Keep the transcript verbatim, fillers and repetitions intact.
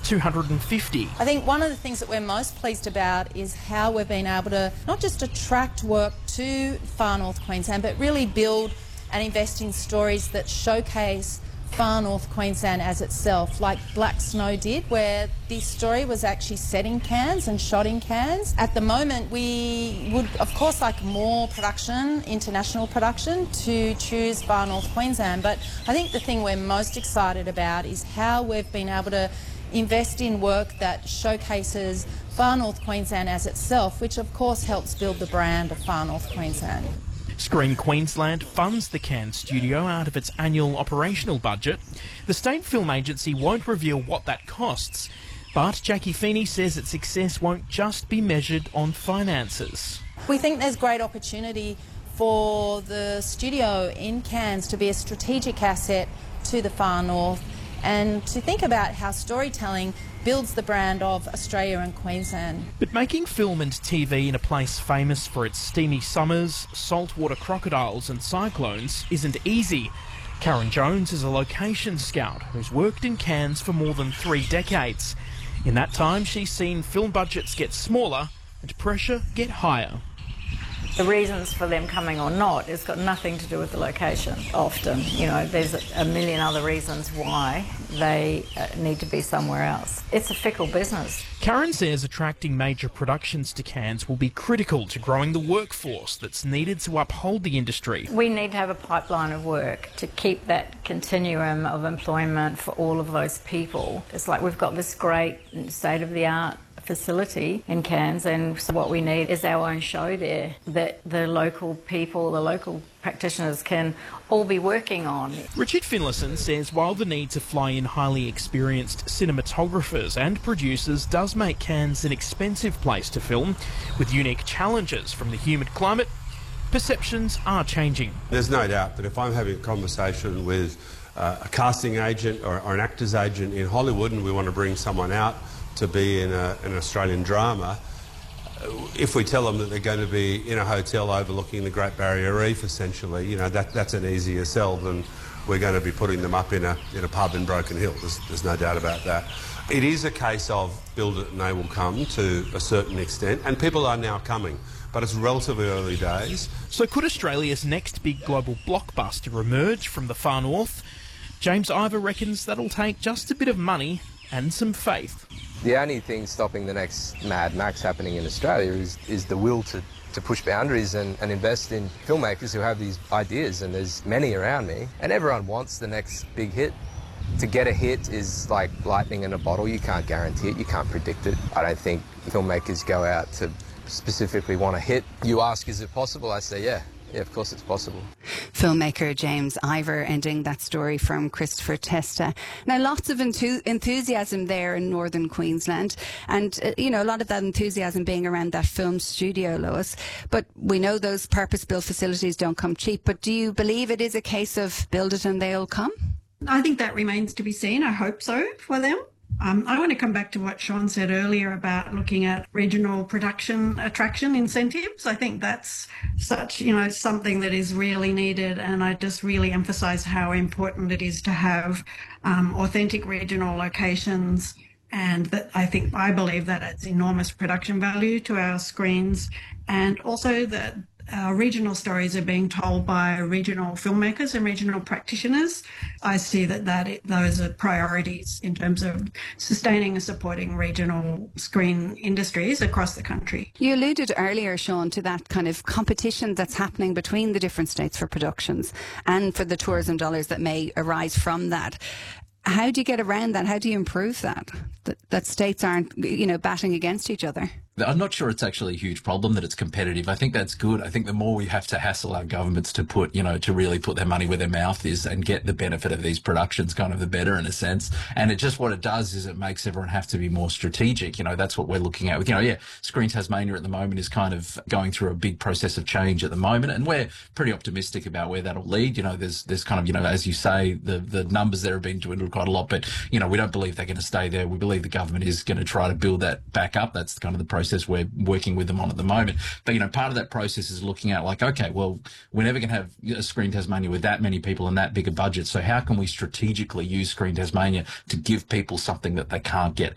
two hundred fifty. I think one of the things that we're most pleased about is how we've been able to not just attract work to Far North Queensland, but really build and invest in stories that showcase Far North Queensland as itself, like Black Snow did, where this story was actually set in Cairns and shot in Cairns. At the moment, we would, of course, like more production, international production, to choose Far North Queensland. But I think the thing we're most excited about is how we've been able to invest in work that showcases Far North Queensland as itself, which of course helps build the brand of Far North Queensland. Screen Queensland funds the Cairns studio out of its annual operational budget. The State Film Agency won't reveal what that costs, but Jackie Feeney says its success won't just be measured on finances. We think there's great opportunity for the studio in Cairns to be a strategic asset to the Far North and to think about how storytelling builds the brand of Australia and Queensland. But making film and T V in a place famous for its steamy summers, saltwater crocodiles and cyclones isn't easy. Karen Jones is a location scout who's worked in Cairns for more than three decades. In that time, she's seen film budgets get smaller and pressure get higher. The reasons for them coming or not, it's got nothing to do with the location often. You know, there's a million other reasons why they uh, need to be somewhere else. It's a fickle business. Karen says attracting major productions to Cairns will be critical to growing the workforce that's needed to uphold the industry. We need to have a pipeline of work to keep that continuum of employment for all of those people. It's like we've got this great state-of-the-art facility in Cairns, and so what we need is our own show there that the local people, the local practitioners can all be working on. Richard Finlayson says while the need to fly in highly experienced cinematographers and producers does make Cairns an expensive place to film, with unique challenges from the humid climate, perceptions are changing. There's no doubt that if I'm having a conversation with uh, a casting agent or, or an actor's agent in Hollywood and we want to bring someone out to be in a, an Australian drama, if we tell them that they're going to be in a hotel overlooking the Great Barrier Reef, essentially, you know, that, that's an easier sell than we're going to be putting them up in a, in a pub in Broken Hill. There's, there's no doubt about that. It is a case of build it and they will come to a certain extent, and people are now coming, but it's relatively early days. So could Australia's next big global blockbuster emerge from the Far North? James Ivor reckons that'll take just a bit of money and some faith. The only thing stopping the next Mad Max happening in Australia is, is the will to, to push boundaries and, and invest in filmmakers who have these ideas, and there's many around me, and everyone wants the next big hit. To get a hit is like lightning in a bottle. You can't guarantee it, you can't predict it. I don't think filmmakers go out to specifically want a hit. You ask, is it possible? I say, yeah. Yeah, of course it's possible. Filmmaker James Ivor ending that story from Christopher Testa. Now, lots of enthu- enthusiasm there in northern Queensland, and, uh, you know, a lot of that enthusiasm being around that film studio, Lois. But we know those purpose-built facilities don't come cheap. But do you believe it is a case of build it and they'll come? I think that remains to be seen. I hope so for them. Um, I want to come back to what Sean said earlier about looking at regional production attraction incentives. I think that's such, you know, something that is really needed, and I just really emphasise how important it is to have um, authentic regional locations, and that I think, I believe that adds enormous production value to our screens, and also that our regional stories are being told by regional filmmakers and regional practitioners. I see that, that it, those are priorities in terms of sustaining and supporting regional screen industries across the country. You alluded earlier, Sean, to that kind of competition that's happening between the different states for productions and for the tourism dollars that may arise from that. How do you get around that? How do you improve that? That, that states aren't, you know, batting against each other? I'm not sure it's actually a huge problem that it's competitive. I think that's good. I think the more we have to hassle our governments to put, you know, to really put their money where their mouth is and get the benefit of these productions, kind of the better in a sense. And it just, what it does is it makes everyone have to be more strategic. You know, that's what we're looking at with, you know, yeah, Screen Tasmania at the moment is kind of going through a big process of change at the moment. And we're pretty optimistic about where that'll lead. You know, there's, there's kind of, you know, as you say, the, the numbers there have been dwindled quite a lot, but, you know, we don't believe they're going to stay there. We believe the government is going to try to build that back up. That's kind of the process we're working with them on at the moment. But, you know, part of that process is looking at like, okay, well, we're never going to have a Screen Tasmania with that many people and that big a budget. So how can we strategically use Screen Tasmania to give people something that they can't get